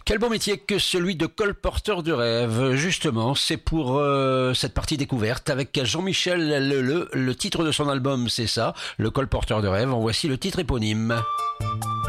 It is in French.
Quel beau métier que celui de colporteur de rêve. Justement, c'est pour cette partie découverte avec Jean-Michel Leleux. Le titre de son album, c'est ça, le colporteur de rêve. En voici le titre éponyme.